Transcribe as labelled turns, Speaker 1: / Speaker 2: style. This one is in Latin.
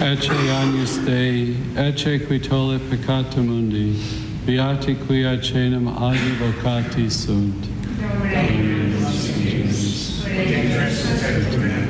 Speaker 1: ecce agnus Dei, ecce qui tollit peccata mundi, beati qui ad caenum advocati sunt. Amen.